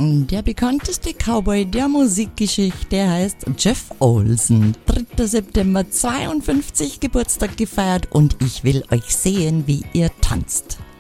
Der bekannteste Cowboy der Musikgeschichte heißt Jeff Olson. 3. September 52 Geburtstag gefeiert und ich will euch sehen, wie ihr tanzt.